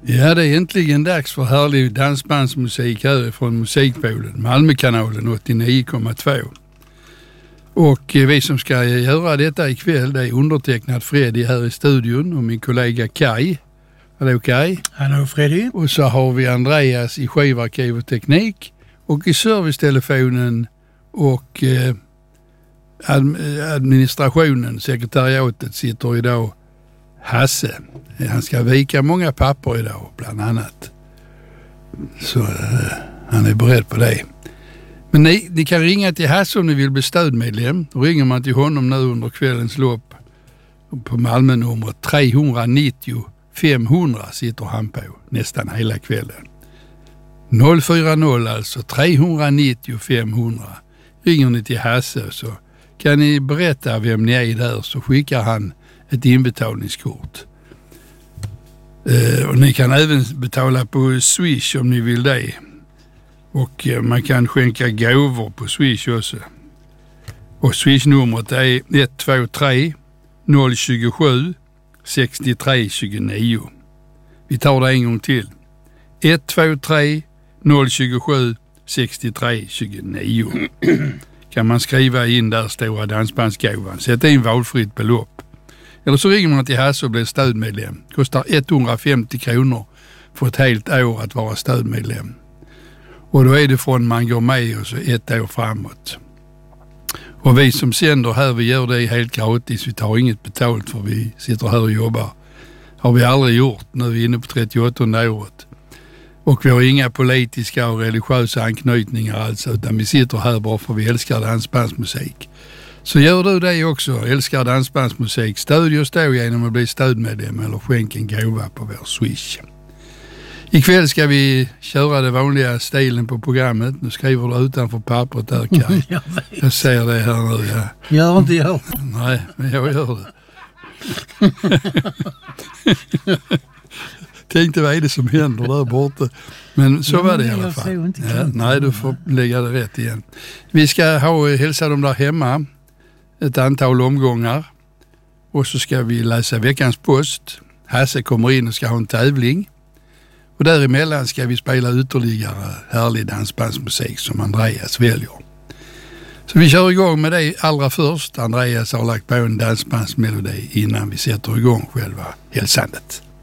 Ja, det är äntligen dags för härlig dansbandsmusik här från Musikpolen, Malmökanalen 89,2. Och vi som ska göra detta ikväll, det är undertecknat Freddy här i studion och min kollega Kai. Hallå Kai. Hallå Freddy. Och så har vi Andreas i skivarkiv och teknik och i servicetelefonen och administrationen, sekretariatet sitter idag Hasse. Han ska vika många papper idag bland annat. Så han är beredd på det. Men ni kan ringa till Hasse om ni vill bli stödmedlem. Då ringer man till honom nu under kvällens lopp. På Malmö-numret 390 500 sitter han på nästan hela kvällen. 040 alltså 390 500. Ringer ni till Hasse så kan ni berätta vem ni är där så skickar han ett inbetalningskort. Och ni kan även betala på Swish om ni vill det. Och man kan skänka gåvor på Swish också. Och Swish-numret är 123 027 63 29. Vi tar det en gång till. 123 027 63 29. Kan man skriva in där stora dansbandsgåvan. Sätta in valfritt belopp. Eller så ringer man till Hasse och blir stödmedlem. Kostar 150 kronor för ett helt år att vara stödmedlem. Och då är det från man går med och så ett år framåt. Och vi som sänder här, vi gör det helt gratis. Vi tar inget betalt för vi sitter här och jobbar. Har vi aldrig gjort. Nu är vi inne på 38:e året. Och vi har inga politiska och religiösa anknytningar alls, utan vi sitter här bara för vi älskar dansbandsmusik. Så gör du det också, älskar dansbandsmusik, stödj oss då genom att bli stödmedlem eller skänk en gåva på vår Swish. Ikväll ska vi köra det vanliga stilen på programmet. Nu skriver du utanför pappret där, Kaj. Jag ser det här nu, ja. Gör inte jag. Nej, men jag gör det. Tänkte vad är det som händer där borta. Men så var det i alla fall. Ja, nej, du får lägga det rätt igen. Vi ska hälsa dem där hemma ett antal omgångar. Och så ska vi läsa veckans post. Hasse kommer in och ska ha en tävling. Och däremellan ska vi spela ytterligare härlig dansbandsmusik som Andreas väljer. Så vi kör igång med det allra först. Andreas har lagt på en dansbandsmelodi innan vi sätter igång själva hälsandet.